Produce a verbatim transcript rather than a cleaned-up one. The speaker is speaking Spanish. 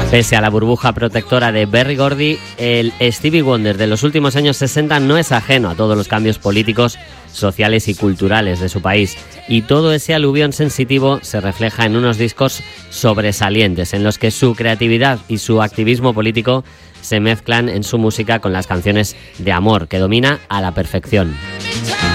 Pese a la burbuja protectora de Berry Gordy, el Stevie Wonder de los últimos años sesenta no es ajeno a todos los cambios políticos, sociales y culturales de su país. Y todo ese aluvión sensitivo se refleja en unos discos sobresalientes, en los que su creatividad y su activismo político se mezclan en su música con las canciones de amor, que domina a la perfección.